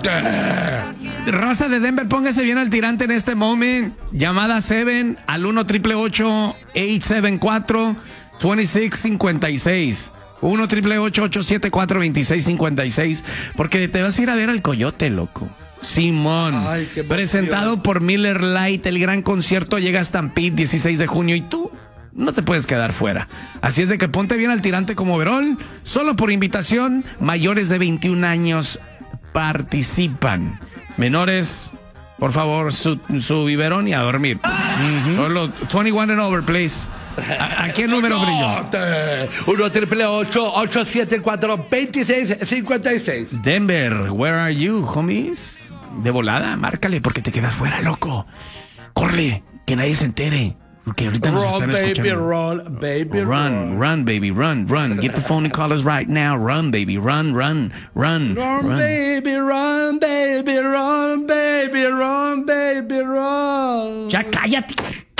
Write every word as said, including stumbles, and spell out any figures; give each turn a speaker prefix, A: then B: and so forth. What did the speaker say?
A: Raza de Denver, póngase bien al tirante en este moment. Llamada siete al uno triple ocho, ocho siete cuatro, dos seis cinco seis. uno triple ocho, ocho siete cuatro, dos seis cinco seis. Porque te vas a ir a ver al Coyote, loco. Simón.
B: Ay, qué
A: presentado por Miller Lite. El gran concierto llega a Stampede dieciséis de junio. Y tú no te puedes quedar fuera. Así es de que ponte bien al tirante como Verón. Solo por invitación, mayores de veintiún años participan. Menores, por favor, su, su biberón y a dormir. Uh-huh. Solo veintiuno and over, please. ¿A, a qué número brilló?
B: uno triple ocho, ocho siete cuatro, dos seis cinco seis.
A: Denver, where are you, homies? De volada, márcale porque te quedas fuera, loco. Corre, que nadie se entere. Porque ahorita nos
B: Run,
A: están
B: baby,
A: escuchando.
B: run, baby,
A: Run,
B: run.
A: run, baby, run, run. Get the phone and call us right now. Run, baby, run, run, run.
B: Run, run. baby, run, baby, run, baby, run, baby, run.
A: Ya cállate.